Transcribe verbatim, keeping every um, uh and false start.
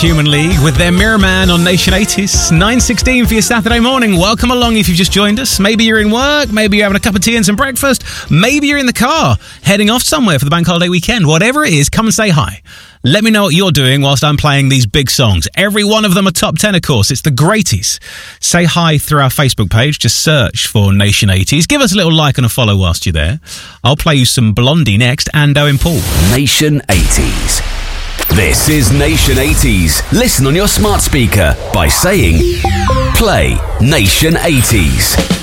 Human League with their Mirror Man on Nation eighties. nine sixteen for your Saturday morning. Welcome along if you've just joined us. Maybe you're in work, maybe you're having a cup of tea and some breakfast, maybe you're in the car, heading off somewhere for the bank holiday weekend. Whatever it is, come and say hi. Let me know what you're doing whilst I'm playing these big songs. Every one of them are top ten, of course. It's the greaties. Say hi through our Facebook page. Just search for Nation eighties. Give us a little like and a follow whilst you're there. I'll play you some Blondie next and Owen Paul. Nation eighties. This is Nation eighties. Listen on your smart speaker by saying, play Nation eighties.